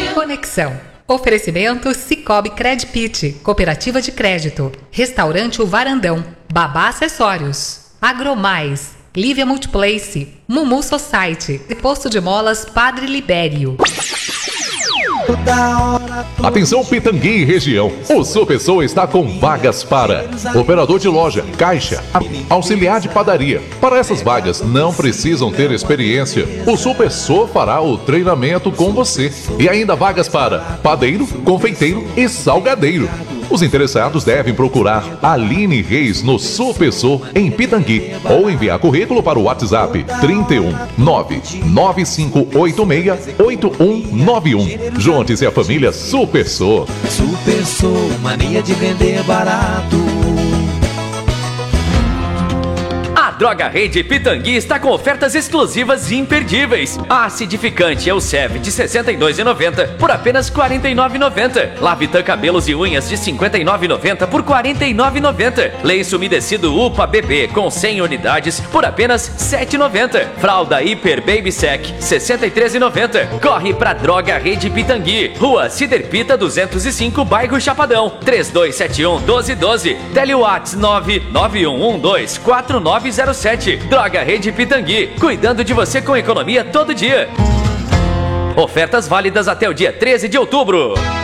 Conexão. Oferecimento Cicobi Credpit, Cooperativa de Crédito, Restaurante O Varandão, Babá Acessórios, Agromais, Lívia Multiplace, Mumu Society e Posto de Molas Padre Libério. Atenção Pitangui e região, o Supersou está com vagas para operador de loja, caixa, auxiliar de padaria. Para essas vagas não precisam ter experiência, o Supersou fará o treinamento com você. E ainda vagas para padeiro, confeiteiro e salgadeiro. Os interessados devem procurar Aline Reis no Supersou em Pitangui ou enviar currículo para o WhatsApp 31 99586 8191. Junte-se à família Supersou. Supersou, mania de vender barato. A Droga Rede Pitangui está com ofertas exclusivas e imperdíveis. A acidificante Elsev de R$ 62,90 por apenas R$ 49,90. Lavitan cabelos e unhas de R$ 59,90 por R$ 49,90. Lenço umedecido UPA BB com 100 unidades por apenas R$ 7,90. Fralda Hiper Baby Sec R$ 63,90. Corre pra Droga Rede Pitangui, Rua Ciderpita 205, bairro Chapadão, 3271-1212. Telewatts 991124907. Droga Rede Pitangui, cuidando de você com economia todo dia. Ofertas válidas até o dia 13 de outubro.